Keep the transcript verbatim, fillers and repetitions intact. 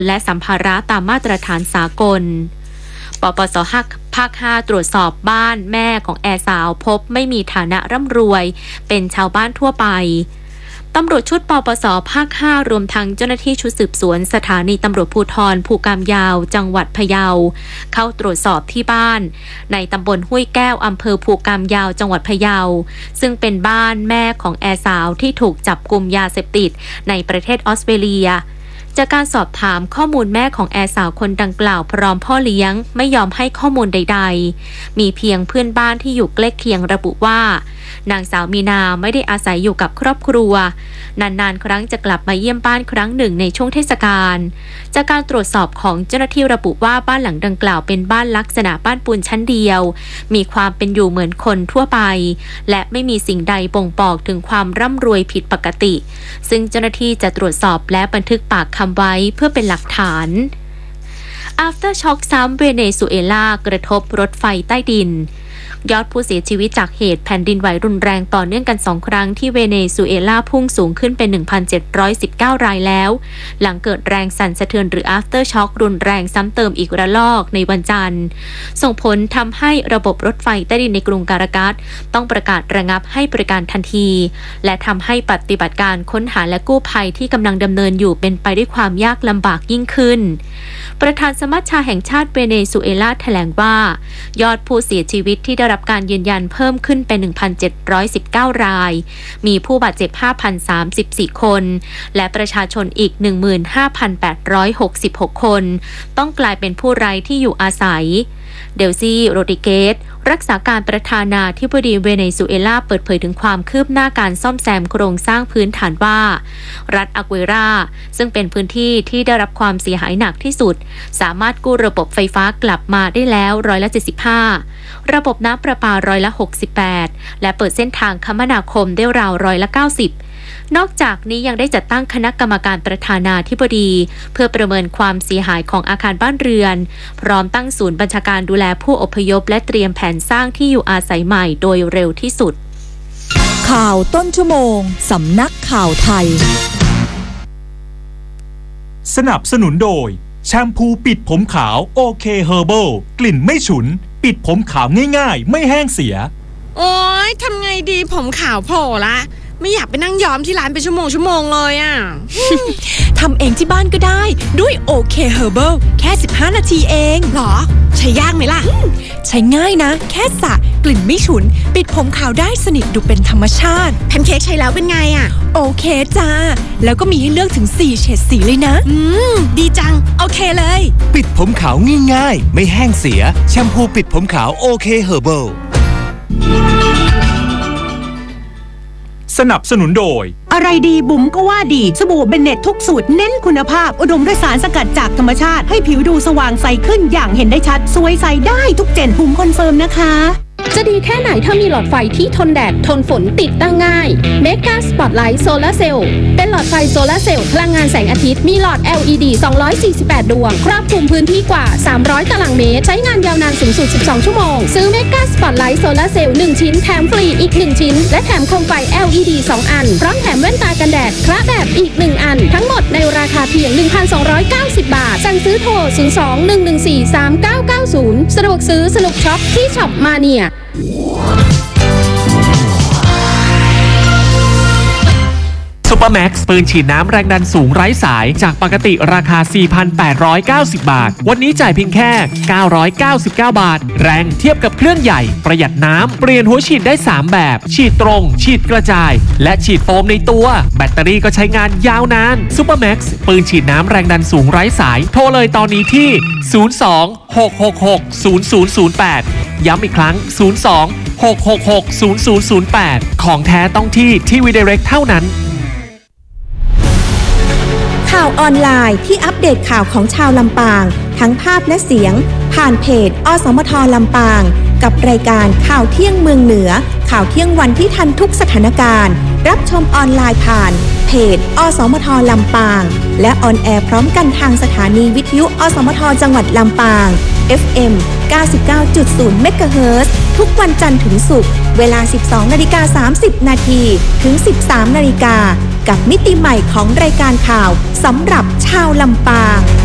และสัมภาระตามมาตรฐานสากลปปส.ภาคห้าตรวจสอบบ้านแม่ของแอร์สาวพบไม่มีฐานะร่ำรวยเป็นชาวบ้านทั่วไปตำรวจชุดปปส.ภาคห้ารวมทั้งเจ้าหน้าที่ชุดสืบสวนสถานีตำรวจภูธรภูกามยาวจังหวัดพะเยาเข้าตรวจสอบที่บ้านในตำบลห้วยแก้วอำเภอภูกามยาวจังหวัดพะเยาซึ่งเป็นบ้านแม่ของแอร์สาวที่ถูกจับกุมยาเสพติดในประเทศออสเตรเลียจากการสอบถามข้อมูลแม่ของแอร์สาวคนดังกล่าวพร้อมพ่อเลี้ยงไม่ยอมให้ข้อมูลใดๆมีเพียงเพื่อนบ้านที่อยู่ใกล้เคียงระบุว่านางสาวมีนาไม่ได้อาศัยอยู่กับครอบครัวนานๆครั้งจะกลับมาเยี่ยมบ้านครั้งหนึ่งในช่วงเทศกาลจากการตรวจสอบของเจ้าหน้าที่ระบุว่าบ้านหลังดังกล่าวเป็นบ้านลักษณะบ้านปูนชั้นเดียวมีความเป็นอยู่เหมือนคนทั่วไปและไม่มีสิ่งใดบ่งบอกถึงความร่ำรวยผิดปกติซึ่งเจ้าหน้าที่จะตรวจสอบและบันทึกปากคำไว้เพื่อเป็นหลักฐาน After Shock ซ้ำเวเนซุเอลากระทบรถไฟใต้ดินยอดผู้เสียชีวิตจากเหตุแผ่นดินไหวรุนแรงต่อเนื่องกันสองครั้งที่เวเนซุเอลาพุ่งสูงขึ้นเป็น หนึ่งพันเจ็ดร้อยสิบเก้า รายแล้วหลังเกิดแรงสั่นสะเทือนหรือ After Shock รุนแรงซ้ำเติมอีกระลอกในวันจันทร์ส่งผลทำให้ระบบรถไฟใต้ดินในกรุงการากัสต้องประกาศระงับให้บริการทันทีและทำให้ปฏิบัติการค้นหาและกู้ภัยที่กำลังดำเนินอยู่เป็นไปด้วยความยากลำบากยิ่งขึ้นประธานสมัชชาแห่งชาติเวเนซุเอลาแถลงว่ายอดผู้เสียชีวิตที่ได้รับการยืนยันเพิ่มขึ้นเป็น หนึ่งพันเจ็ดร้อยสิบเก้า รายมีผู้บาดเจ็บ ห้าพันสามสิบสี่ คนและประชาชนอีก หนึ่งหมื่นห้าพันแปดร้อยหกสิบหก คนต้องกลายเป็นผู้ไร้ที่อยู่อาศัยเดลซี่โรดริเกสรักษาการประธานาธิบดีเวเนซุเอลาเปิดเผยถึงความคืบหน้าการซ่อมแซมโครงสร้างพื้นฐานว่ารัฐอากุเอราซึ่งเป็นพื้นที่ที่ได้รับความเสียหายหนักที่สุดสามารถกู้ระบบไฟฟ้ากลับมาได้แล้วร้อยละเจ็ดสิบห้าระบบน้ำประปาร้อยละหกสิบแปดและเปิดเส้นทางคมนาคมได้ราวร้อยละเก้าสิบนอกจากนี้ยังได้จัดตั้งคณะกรรมการประธานาธิบดีเพื่อประเมินความเสียหายของอาคารบ้านเรือนพร้อมตั้งศูนย์บัญชาการดูแลผู้อพยพและเตรียมแผนสร้างที่อยู่อาศัยใหม่โดยเร็วที่สุดข่าวต้นชั่วโมงสำนักข่าวไทยสนับสนุนโดยแชมพูปิดผมขาวโอเคเฮอร์เบิลกลิ่นไม่ฉุนปิดผมขาวง่ายๆไม่แห้งเสียโอ๊ยทำไงดีผมขาวโผล่ละไม่อยากไปนั่งย้อมที่ร้านเป็นชั่วโมงชั่วโมงเลยอ่ะทำเองที่บ้านก็ได้ด้วยโอเคเฮอร์เบิลแค่สิบห้านาทีเองหรอใช้ยากไหมล่ะใช้ง่ายนะแค่สระกลิ่นไม่ฉุนปิดผมขาวได้สนิทดูเป็นธรรมชาติแพนเค้กใช้แล้วเป็นไงอ่ะโอเคจ้าแล้วก็มีให้เลือกถึงสี่เฉดสีเลยนะอืมดีจังโอเคเลยปิดผมขาวง่ายๆไม่แห้งเสียแชมพูปิดผมขาวโอเคเฮอร์เบิลสนับสนุนโดยอะไรดีบุ๋มก็ว่าดีสบู่เบนเน็ตทุกสูตรเน้นคุณภาพอุดมด้วยสารสกัดจากธรรมชาติให้ผิวดูสว่างใสขึ้นอย่างเห็นได้ชัดสวยใสได้ทุกเจนบุ๋มคอนเฟิร์มนะคะจะดีแค่ไหนถ้ามีหลอดไฟที่ทนแดดทนฝนติดตั้งง่าย Mega Spotlight Solar Cell เป็นหลอดไฟโซลาร์เซลล์พลังงานแสงอาทิตย์มีหลอด แอล อี ดี สองร้อยสี่สิบแปด ดวงครอบคลุมพื้นที่กว่าสามร้อยตารางเมตรใช้งานยาวนานสูงสุดสิบสองชั่วโมงซื้อ Mega Spotlight Solar Cell หนึ่งชิ้นแถมฟรีอีกหนึ่งชิ้นและแถมโคมไฟ แอล อี ดี สอง อันพร้อมแถมแว่นตากันแดดคละแบบอีกหนึ่งอันทั้งหมดในราคาเพียง หนึ่งพันสองร้อยเก้าสิบ บาทสั่งซื้อโทรศูนย์ สอง หนึ่ง หนึ่ง สี่ สาม เก้า เก้า ศูนย์สะดวกซื้อสนุกช็อปที่ช็อปมาเนียซุปเปอร์แม็กซ์ปืนฉีดน้ำแรงดันสูงไร้สายจากปกติราคา สี่พันแปดร้อยเก้าสิบ บาทวันนี้จ่ายเพียงแค่เก้าร้อยเก้าสิบเก้าบาทแรงเทียบกับเครื่องใหญ่ประหยัดน้ำเปลี่ยนหัวฉีดได้สามแบบฉีดตรงฉีดกระจายและฉีดโฟมในตัวแบตเตอรี่ก็ใช้งานยาวนานซุปเปอร์แม็กซ์ปืนฉีดน้ำแรงดันสูงไร้สายโทรเลยตอนนี้ที่ศูนย์ สอง หก หก หก ศูนย์ ศูนย์ ศูนย์ แปดย้ำอีกครั้งศูนย์ สอง หก หก หก ศูนย์ ศูนย์ ศูนย์ แปดของแท้ต้องที่ทีวี Direct เท่านั้นข่าวออนไลน์ที่อัปเดตข่าวของชาวลำปางทั้งภาพและเสียงผ่านเพจอสมทลำปางกับรายการข่าวเที่ยงเมืองเหนือข่าวเที่ยงวันที่ทันทุกสถานการณ์รับชมออนไลน์ผ่านเพจอสมทลำปางและออนแอร์พร้อมกันทางสถานีวิทยุอสมทจังหวัดลำปาง เอฟ เอ็ม เก้าสิบเก้าจุดศูนย์ เมกะเฮิรตซ์ ทุกวันจันทร์ถึงศุกร์เวลา สิบสองนาฬิกาสามสิบ นาทีถึง สิบสามนาฬิกากับมิติใหม่ของรายการข่าวสำหรับชาวลำปาง